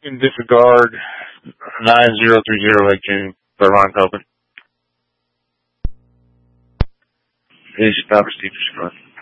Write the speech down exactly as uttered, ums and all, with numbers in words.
In disregard, nine zero three zero Lake June, third line open. Hey, Stop Steve.